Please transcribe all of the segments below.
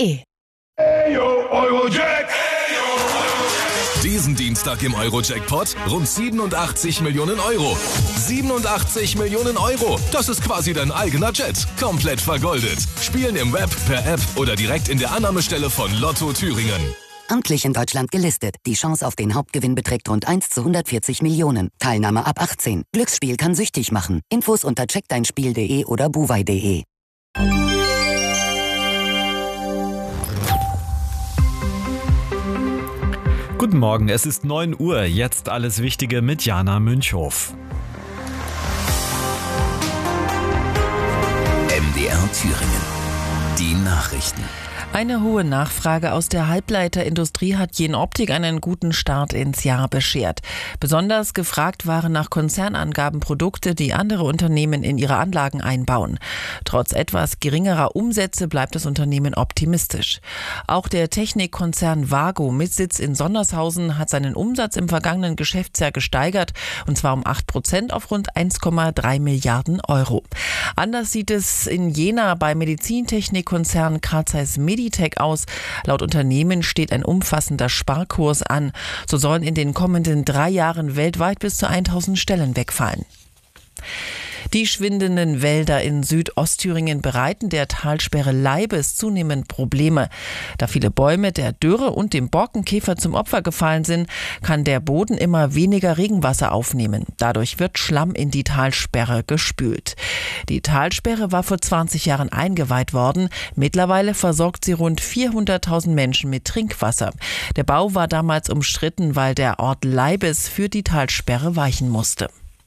eurojackpot.de. Diesen Dienstag im Eurojackpot rund 87 Millionen Euro. 87 Millionen Euro. Das ist quasi dein eigener Jet. Komplett vergoldet. Spielen im Web, per App oder direkt in der Annahmestelle von Lotto Thüringen. Amtlich in Deutschland gelistet. Die Chance auf den Hauptgewinn beträgt rund 1 zu 140 Millionen. Teilnahme ab 18. Glücksspiel kann süchtig machen. Infos unter checkdeinspiel.de oder buwei.de. Guten Morgen, es ist 9 Uhr. Jetzt alles Wichtige mit Jana Münchhof. MDR Thüringen. Die Nachrichten. Eine hohe Nachfrage aus der Halbleiterindustrie hat Jenoptik einen guten Start ins Jahr beschert. Besonders gefragt waren nach Konzernangaben Produkte, die andere Unternehmen in ihre Anlagen einbauen. Trotz etwas geringerer Umsätze bleibt das Unternehmen optimistisch. Auch der Technikkonzern Vago mit Sitz in Sondershausen hat seinen Umsatz im vergangenen Geschäftsjahr gesteigert, und zwar um 8% auf rund 1,3 Milliarden Euro. Anders sieht es in Jena bei Medizintechnikkonzern Carl Zeiss Meditech aus. Laut Unternehmen steht ein umfassender Sparkurs an. So sollen in den kommenden 3 Jahren weltweit bis zu 1000 Stellen wegfallen. Die schwindenden Wälder in Südostthüringen bereiten der Talsperre Leibes zunehmend Probleme. Da viele Bäume der Dürre und dem Borkenkäfer zum Opfer gefallen sind, kann der Boden immer weniger Regenwasser aufnehmen. Dadurch wird Schlamm in die Talsperre gespült. Die Talsperre war vor 20 Jahren eingeweiht worden. Mittlerweile versorgt sie rund 400.000 Menschen mit Trinkwasser. Der Bau war damals umstritten, weil der Ort Leibes für die Talsperre weichen musste.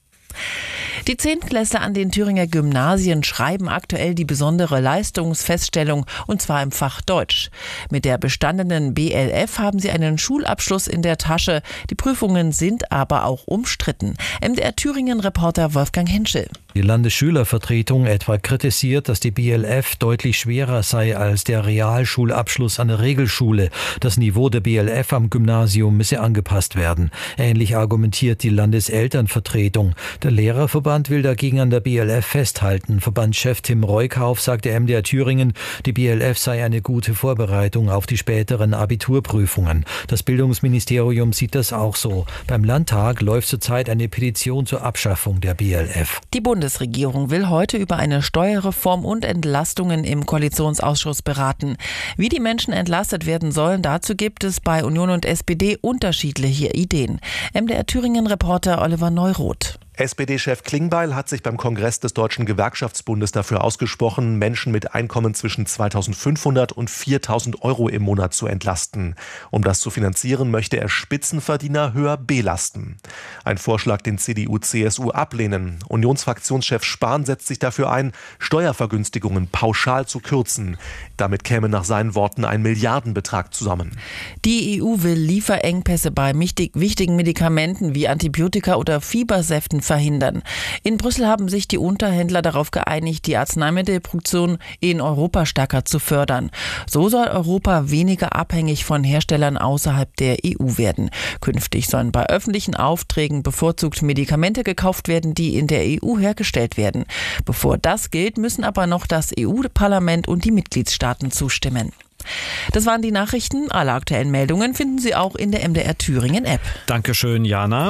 Die Zehntklässler an den Thüringer Gymnasien schreiben aktuell die besondere Leistungsfeststellung, und zwar im Fach Deutsch. Mit der bestandenen BLF haben sie einen Schulabschluss in der Tasche. Die Prüfungen sind aber auch umstritten. MDR Thüringen-Reporter Wolfgang Henschel. Die Landesschülervertretung etwa kritisiert, dass die BLF deutlich schwerer sei als der Realschulabschluss an der Regelschule. Das Niveau der BLF am Gymnasium müsse angepasst werden. Ähnlich argumentiert die Landeselternvertretung. Der Lehrerverband will dagegen an der BLF festhalten. Verbandschef Tim Reukauf sagte MDR Thüringen, die BLF sei eine gute Vorbereitung auf die späteren Abiturprüfungen. Das Bildungsministerium sieht das auch so. Beim Landtag läuft zurzeit eine Petition zur Abschaffung der BLF. Die Bundesregierung will heute über eine Steuerreform und Entlastungen im Koalitionsausschuss beraten. Wie die Menschen entlastet werden sollen, dazu gibt es bei Union und SPD unterschiedliche Ideen. MDR Thüringen-Reporter Oliver Neuroth. SPD-Chef Klingbeil hat sich beim Kongress des Deutschen Gewerkschaftsbundes dafür ausgesprochen, Menschen mit Einkommen zwischen 2.500 und 4.000 Euro im Monat zu entlasten. Um das zu finanzieren, möchte er Spitzenverdiener höher belasten. Ein Vorschlag, den CDU, CSU ablehnen. Unionsfraktionschef Spahn setzt sich dafür ein, Steuervergünstigungen pauschal zu kürzen. Damit käme nach seinen Worten ein Milliardenbetrag zusammen. Die EU will Lieferengpässe bei wichtigen Medikamenten wie Antibiotika oder Fiebersäften verhindern. In Brüssel haben sich die Unterhändler darauf geeinigt, die Arzneimittelproduktion in Europa stärker zu fördern. So soll Europa weniger abhängig von Herstellern außerhalb der EU werden. Künftig sollen bei öffentlichen Aufträgen bevorzugt Medikamente gekauft werden, die in der EU hergestellt werden. Bevor das gilt, müssen aber noch das EU-Parlament und die Mitgliedstaaten zustimmen. Das waren die Nachrichten. Alle aktuellen Meldungen finden Sie auch in der MDR Thüringen-App. Dankeschön, Jana.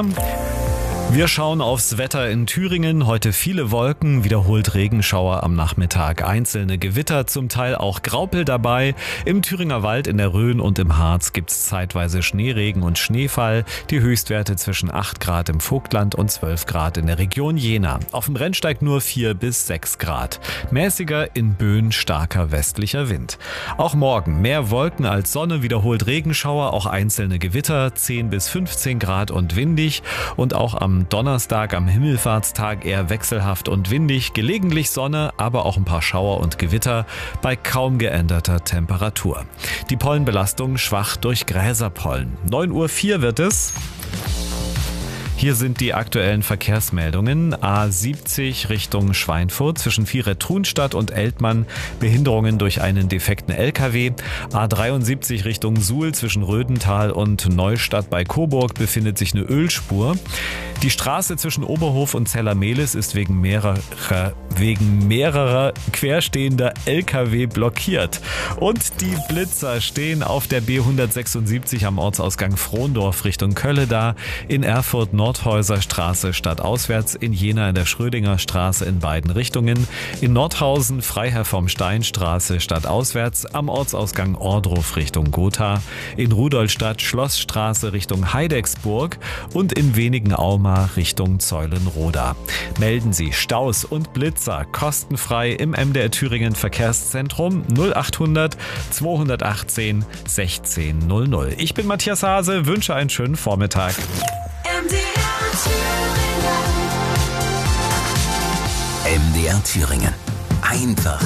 Wir schauen aufs Wetter in Thüringen. Heute viele Wolken, wiederholt Regenschauer am Nachmittag. Einzelne Gewitter, zum Teil auch Graupel dabei. Im Thüringer Wald, in der Rhön und im Harz gibt es zeitweise Schneeregen und Schneefall. Die Höchstwerte zwischen 8 Grad im Vogtland und 12 Grad in der Region Jena. Auf dem Rennsteig nur 4 bis 6 Grad. Mäßiger in Böen starker westlicher Wind. Auch morgen mehr Wolken als Sonne, wiederholt Regenschauer, auch einzelne Gewitter, 10 bis 15 Grad und windig. Und auch am Donnerstag, am Himmelfahrtstag eher wechselhaft und windig, gelegentlich Sonne, aber auch ein paar Schauer und Gewitter bei kaum geänderter Temperatur. Die Pollenbelastung schwach durch Gräserpollen. 9:04 Uhr wird es. Hier sind die aktuellen Verkehrsmeldungen. A70 Richtung Schweinfurt zwischen Vieret-Trunstadt und Eltmann. Behinderungen durch einen defekten LKW. A73 Richtung Suhl zwischen Rödental und Neustadt bei Coburg befindet sich eine Ölspur. Die Straße zwischen Oberhof und Zellermehlis ist wegen mehrerer querstehender LKW blockiert. Und die Blitzer stehen auf der B176 am Ortsausgang Frondorf Richtung Kölleda, in Erfurt Nordhäuser Straße stadtauswärts, in Jena in der Schrödinger Straße in beiden Richtungen, in Nordhausen Freiherr vom Stein Straße stadtauswärts, am Ortsausgang Ohrdruf Richtung Gotha, in Rudolstadt Schlossstraße Richtung Heidecksburg und in Wenigen-Auma Richtung Zeulenroda. Melden Sie Staus und Blitzer kostenfrei im MDR Thüringen Verkehrszentrum 0800 218 1600. Ich bin Matthias Hase, wünsche einen schönen Vormittag. MDR Thüringen. Einfach